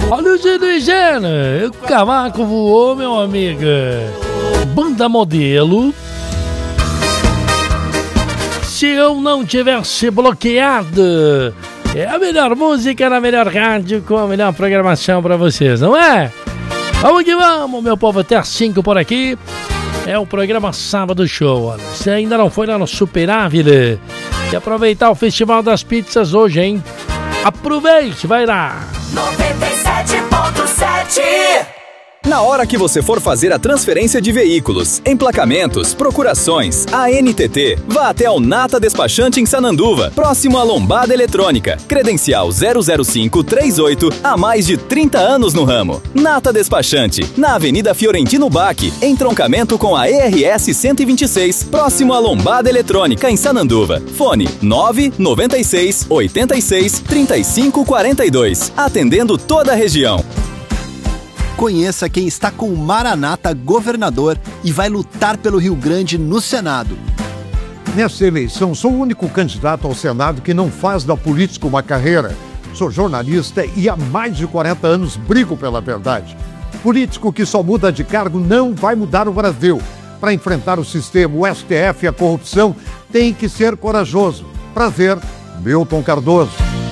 Olha o dia do higiene, o cavaco voou, meu amigo. Banda Modelo. Se eu não tivesse bloqueado, é a melhor música na melhor rádio com a melhor programação pra vocês, não é? Vamos que vamos, meu povo, até às 5 por aqui. É o programa Sábado Show, olha. Se ainda não foi lá no Super Ávila, quer aproveitar o Festival das Pizzas hoje, hein? Aproveite, vai lá! 97.7. Na hora que você for fazer a transferência de veículos, emplacamentos, procurações, ANTT, vá até o Nata Despachante em Sananduva, próximo à Lombada Eletrônica. Credencial 00538, há mais de 30 anos no ramo. Nata Despachante, na Avenida Fiorentino Bach, entroncamento com a ERS 126, próximo à Lombada Eletrônica em Sananduva. Fone 996 86 35 42, atendendo toda a região. Conheça quem está com o Maranata governador e vai lutar pelo Rio Grande no Senado. Nessa eleição, sou o único candidato ao Senado que não faz da política uma carreira. Sou jornalista e há mais de 40 anos brigo pela verdade. Político que só muda de cargo não vai mudar o Brasil. Para enfrentar o sistema, o STF e a corrupção, tem que ser corajoso. Prazer, Milton Cardoso.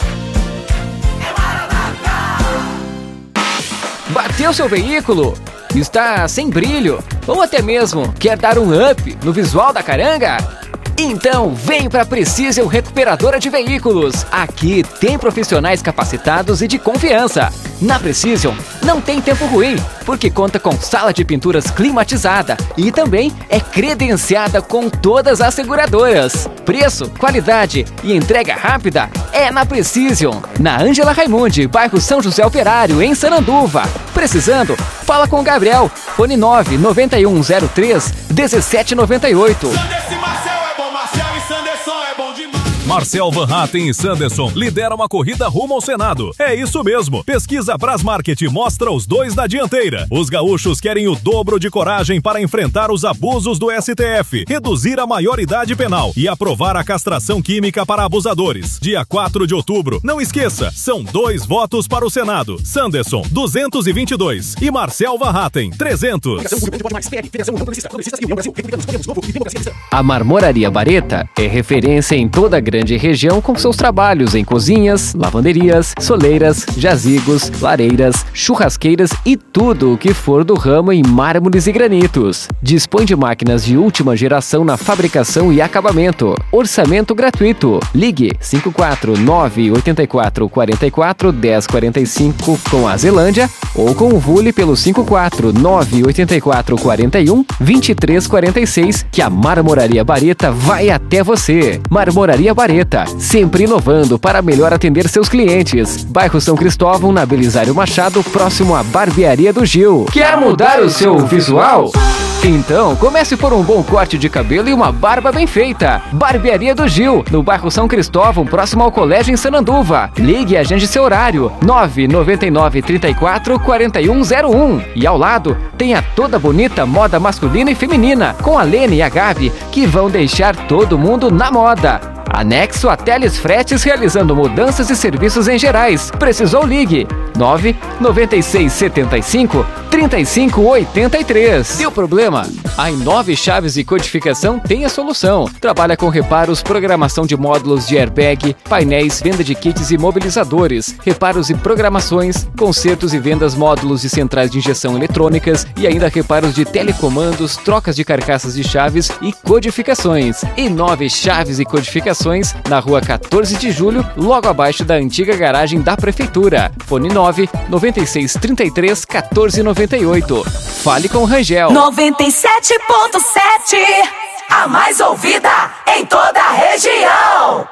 Bateu seu veículo? Está sem brilho? Ou até mesmo quer dar um up no visual da caranga? Então vem para a Precision Recuperadora de Veículos. Aqui tem profissionais capacitados e de confiança. Na Precision não tem tempo ruim, porque conta com sala de pinturas climatizada e também é credenciada com todas as seguradoras. Preço, qualidade e entrega rápida é na Precision, na Ângela Raimundi, bairro São José Operário, em Sananduva. Precisando? Fala com o Gabriel. Fone 99103 1798. Marcel Van Hatten e Sanderson lideram a corrida rumo ao Senado. É isso mesmo. Pesquisa Brasmarket mostra os dois na dianteira. Os gaúchos querem o dobro de coragem para enfrentar os abusos do STF, reduzir a maioridade penal e aprovar a castração química para abusadores. Dia 4 de outubro. Não esqueça, são 2 votos para o Senado. Sanderson, 222 e Marcel Van Hatten, 300. A Marmoraria Bareta é referência em toda a grande região com seus trabalhos em cozinhas, lavanderias, soleiras, jazigos, lareiras, churrasqueiras e tudo o que for do ramo em mármores e granitos. Dispõe de máquinas de última geração na fabricação e acabamento. Orçamento gratuito. Ligue 54984441045 com a Zelândia ou com o Vule pelo 54984412346 que a Marmoraria Bareta vai até você. Marmoraria Bareta, sempre inovando para melhor atender seus clientes. Bairro São Cristóvão, na Belisário Machado, próximo à Barbearia do Gil. Quer mudar o seu visual? Então, comece por um bom corte de cabelo e uma barba bem feita. Barbearia do Gil, no bairro São Cristóvão, próximo ao colégio em Sananduva. Ligue e agende seu horário, 999 34 4101. E ao lado, tem a toda bonita moda masculina e feminina, com a Lene e a Gabi, que vão deixar todo mundo na moda. Anexo a Teles Fretes, realizando mudanças e serviços em gerais. Precisou? Ligue 99675 3583. Deu problema? A Inove Chaves e Codificação tem a solução. Trabalha com reparos, programação de módulos de airbag, painéis, venda de kits e mobilizadores, reparos e programações, consertos e vendas módulos e centrais de injeção eletrônicas e ainda reparos de telecomandos, trocas de carcaças de chaves e codificações. Inove Chaves e Codificações, na rua 14 de julho, logo abaixo da antiga garagem da Prefeitura. Fone 99633 1498. Fale com Rangel. 97.7, a mais ouvida em toda a região.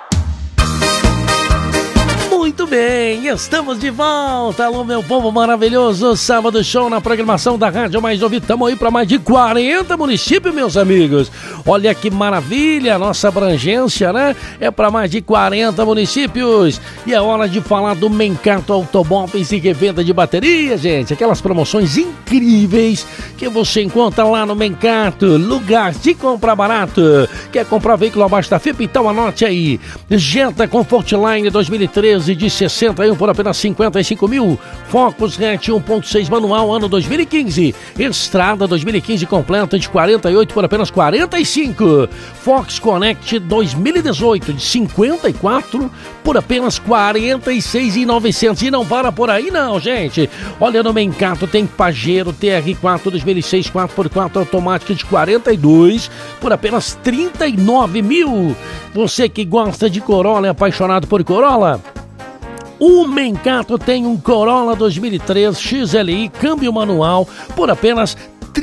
Muito bem, estamos de volta. Alô, meu povo maravilhoso. Sábado Show na programação da Rádio Mais Ouvida. Estamos aí para mais de 40 municípios, meus amigos. Olha que maravilha, a nossa abrangência, né? É para mais de 40 municípios. E é hora de falar do Mencato Automóveis e Revenda de Bateria, gente. Aquelas promoções incríveis que você encontra lá no Mencato. Lugar de comprar barato. Quer comprar veículo abaixo da FIP? Então anote aí. Jetta Comfortline 2013 de 61 por apenas 55 mil. Focus hatch 1.6 manual, ano 2015. Estrada 2015 completa de 48 por apenas 45. Fox Connect 2018 de 54 por apenas 46.900. E não para por aí não, gente. Olha, no Mencato tem Pajero TR4 2006 4x4 automática de 42 por apenas 39 mil. Você que gosta de Corolla, é apaixonado por Corolla? O Mencato tem um Corolla 2003 XLI, câmbio manual, por apenas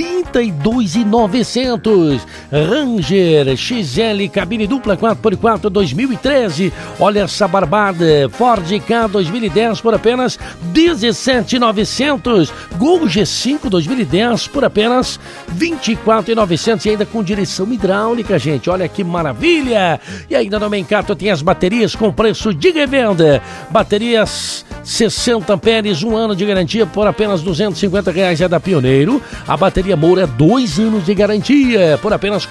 32.900. Ranger XL cabine dupla 4x4 2013. Olha essa barbada. Ford Ka 2010 por apenas 17.900. Gol G5 2010 por apenas 24.900 e ainda com direção hidráulica, gente. Olha que maravilha! E ainda no Mencato tem as baterias com preço de revenda. Baterias 60 amperes, 1 ano de garantia por apenas R$250 é da Pioneiro. A bateria Moura 2 anos de garantia por apenas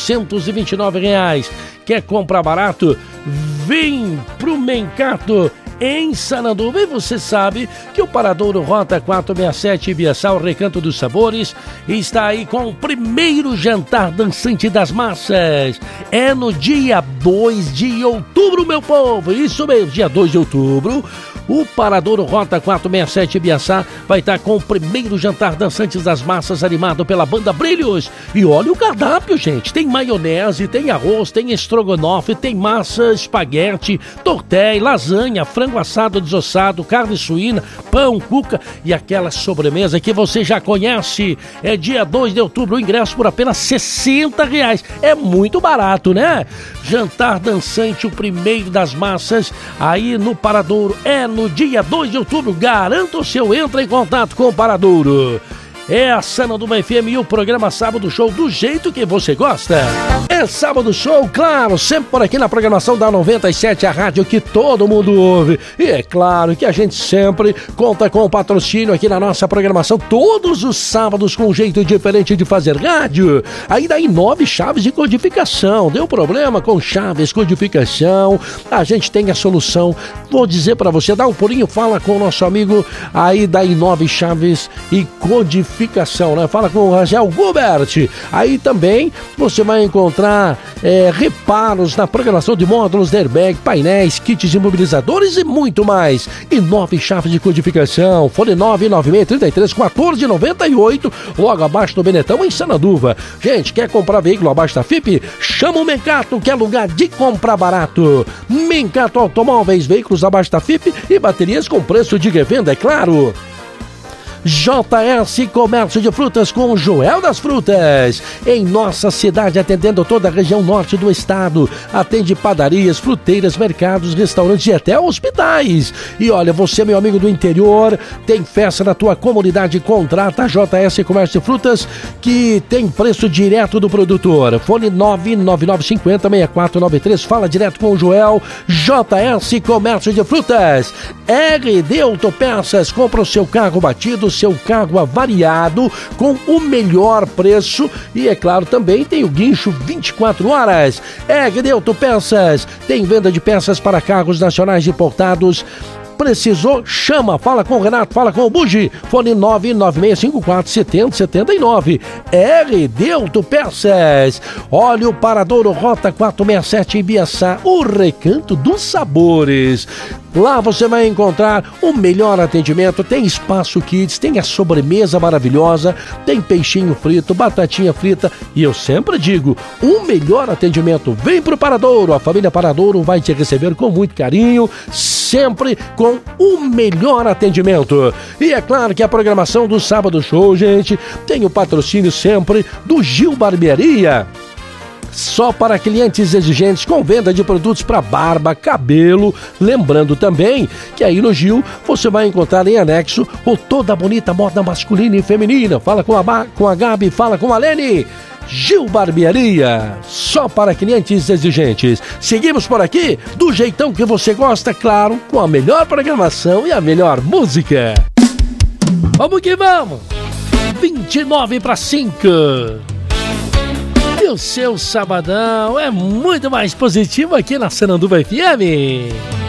R$429. Quer comprar barato? Vem pro Mencato em Sananduva. E você sabe que o Paradouro Rota 467 Ibiaçá, o Recanto dos Sabores, está aí com o primeiro jantar dançante das massas. É no dia 2 de outubro, meu povo. Isso mesmo, dia 2 de outubro. O Paradouro Rota 467 Ibiaçá vai estar com o primeiro jantar dançantes das massas animado pela banda Brilhos. E olha o cardápio, gente. Tem maionese, tem arroz, tem estrogonofe, tem massa, espaguete, tortelha, lasanha, frango assado desossado, carne suína, pão, cuca e aquela sobremesa que você já conhece. É dia 2 de outubro, o ingresso por apenas R$60. É muito barato, né? Jantar dançante, o primeiro das massas, aí no Paradouro. É no dia 2 de outubro. Garanta o seu, entra em contato com o Paradouro. É a Sananduva FM e o programa Sábado Show do jeito que você gosta. É Sábado Show, claro, sempre por aqui na programação da 97, a rádio que todo mundo ouve. E é claro que a gente sempre conta com o patrocínio aqui na nossa programação, todos os sábados com um jeito diferente de fazer rádio. Aí daí 9 chaves de codificação. Deu problema com chaves, codificação, a gente tem a solução. Vou dizer pra você, dá um pulinho, fala com o nosso amigo aí da Inove Chaves e Codificação, né? Fala com o Rangel Gubert. Aí também você vai encontrar reparos na programação de módulos, airbag, painéis, kits imobilizadores e muito mais. Inove Chaves de Codificação, fone 996331498, logo abaixo do Benetão, em Sananduva. Gente, quer comprar veículo abaixo da FIP? Chama o Mencato, que é lugar de comprar barato. Mencato Automóveis, veículos abaixo da FIP e baterias com preço de revenda, é claro. JS Comércio de Frutas com Joel das Frutas, em nossa cidade, atendendo toda a região norte do estado. Atende padarias, fruteiras, mercados, restaurantes e até hospitais. E olha, você, meu amigo do interior, tem festa na tua comunidade, contrata a JS Comércio de Frutas, que tem preço direto do produtor. Fone 99950-6493, fala direto com o Joel. JS Comércio de Frutas. RD Autopeças, compra o seu carro batido, seu carro avariado com o melhor preço e, é claro, também tem o guincho 24 horas. RD Autopeças tem venda de peças para carros nacionais importados. Precisou? Chama, fala com o Renato, fala com o Bugi. Fone 996547079. RD Autopeças. Olha o Paradouro Rota 467 em Ibiaçá, o Recanto dos Sabores. Lá você vai encontrar o melhor atendimento, tem espaço kids, tem a sobremesa maravilhosa, tem peixinho frito, batatinha frita e eu sempre digo, o melhor atendimento. Vem pro Paradouro, a família Paradouro vai te receber com muito carinho, sempre com o melhor atendimento. E é claro que a programação do Sábado Show, gente, tem o patrocínio sempre do Gil Barbearia. Só para clientes exigentes com venda de produtos para barba, cabelo. Lembrando também que aí no Gil você vai encontrar em anexo o toda bonita moda masculina e feminina. Fala com a Gabi, fala com a Lene. Gil Barbearia, só para clientes exigentes. Seguimos por aqui do jeitão que você gosta, claro, com a melhor programação e a melhor música. Vamos que vamos! 4:29. E o seu sabadão é muito mais positivo aqui na Sananduva FM.